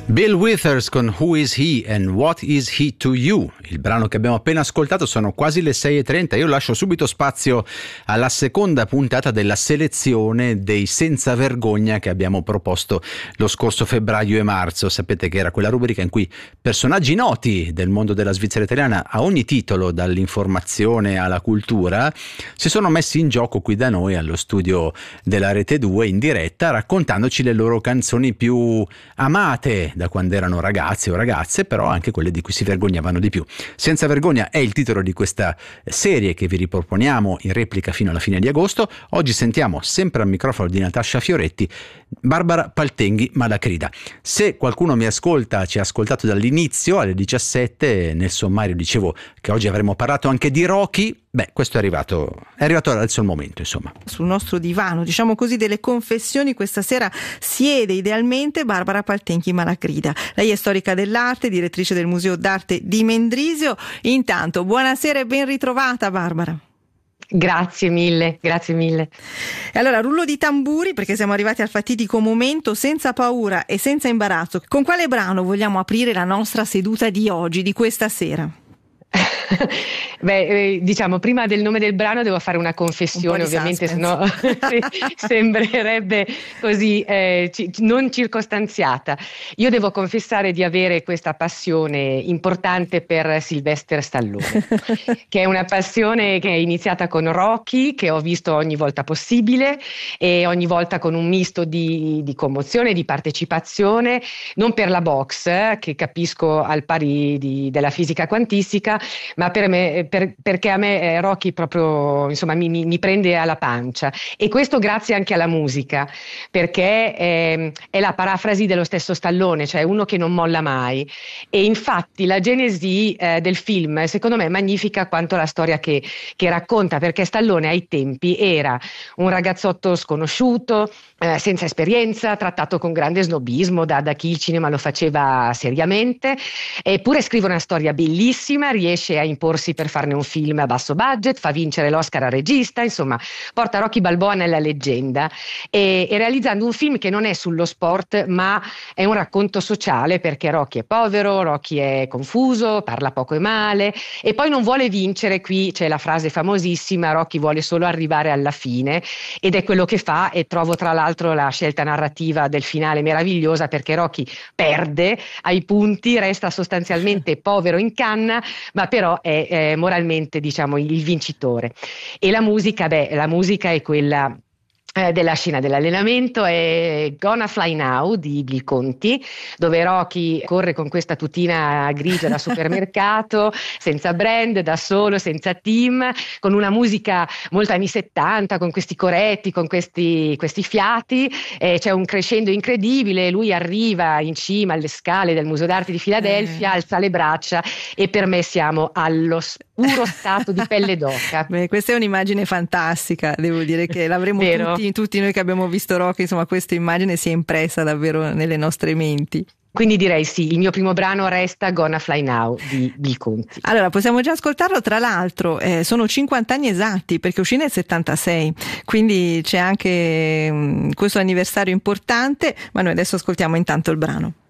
Bill Withers con Who Is He and What Is He to You? Il brano che abbiamo appena ascoltato. Sono quasi le 6:30. Io lascio subito spazio alla seconda puntata della selezione dei Senza Vergogna che abbiamo proposto lo scorso febbraio e marzo. Sapete che era quella rubrica in cui personaggi noti del mondo della Svizzera italiana, a ogni titolo, dall'informazione alla cultura, si sono messi in gioco qui da noi allo studio della Rete 2 in diretta, raccontandoci le loro canzoni più amate da quando erano ragazzi o ragazze, però anche quelle di cui si vergognavano di più. Senza Vergogna è il titolo di questa serie che vi riproponiamo in replica fino alla fine di agosto. Oggi sentiamo, sempre al microfono di Natascia Fioretti, Barbara Paltenghi Malacrida. Se qualcuno mi ascolta, ci ha ascoltato dall'inizio alle 17, nel sommario dicevo che oggi avremmo parlato anche di Rocky. Beh, questo è arrivato adesso il momento, insomma. Sul nostro divano, diciamo così, delle confessioni, questa sera siede idealmente Barbara Paltenghi Malacrida. Lei è storica dell'arte, direttrice del Museo d'Arte di Mendrisio. Intanto, buonasera e ben ritrovata, Barbara. Grazie mille, grazie mille. E allora, rullo di tamburi, perché siamo arrivati al fatidico momento, senza paura e senza imbarazzo. Con quale brano vogliamo aprire la nostra seduta di oggi, di questa sera? Beh, diciamo, prima del nome del brano devo fare una confessione, ovviamente, sennò sembrerebbe così non circostanziata. Io devo confessare di avere questa passione importante per Sylvester Stallone, che è una passione che è iniziata con Rocky, che ho visto ogni volta possibile e ogni volta con un misto di commozione, di partecipazione, non per la box, che capisco al pari della fisica quantistica, ma per me, perché a me Rocky proprio, insomma, mi prende alla pancia, e questo grazie anche alla musica, perché è la parafrasi dello stesso Stallone, cioè uno che non molla mai. E infatti la genesi del film secondo me è magnifica quanto la storia che racconta, perché Stallone ai tempi era un ragazzotto sconosciuto, senza esperienza, trattato con grande snobismo da chi il cinema lo faceva seriamente, eppure scrive una storia bellissima, riesce a imporsi per farne un film a basso budget, fa vincere l'Oscar al regista, insomma porta Rocky Balboa nella leggenda, e realizzando un film che non è sullo sport ma è un racconto sociale, perché Rocky è povero, Rocky è confuso, parla poco e male, e poi non vuole vincere. Qui c'è la frase famosissima: Rocky vuole solo arrivare alla fine, ed è quello che fa. E trovo tra l'altro la scelta narrativa del finale meravigliosa, perché Rocky perde ai punti, resta sostanzialmente povero in canna, ma però è moralmente, diciamo, il vincitore. E la musica è quella della scena dell'allenamento, è Gonna Fly Now di Bill Conti, dove Rocky corre con questa tutina grigia da supermercato, senza brand, da solo, senza team, con una musica molto anni 70, con questi coretti, con questi fiati, c'è un crescendo incredibile. Lui arriva in cima alle scale del Museo d'Arte di Filadelfia, alza le braccia, e per me siamo allo puro stato di pelle d'oca. Beh, questa è un'immagine fantastica, devo dire che l'avremo tutti noi che abbiamo visto Rocky, insomma questa immagine si è impressa davvero nelle nostre menti. Quindi direi sì, il mio primo brano resta Gonna Fly Now di Bill Conti. Allora, possiamo già ascoltarlo, tra l'altro sono 50 anni esatti, perché uscì nel 76, quindi c'è anche questo anniversario importante, ma noi adesso ascoltiamo intanto il brano.